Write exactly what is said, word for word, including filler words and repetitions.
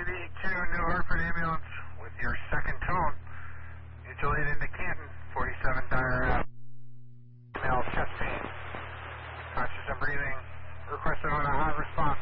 C D two, New Hartford ambulance with your second tone. Mutual aid into Canton, forty-seven dire male chest pain. Conscious and breathing. Requested on a hot response.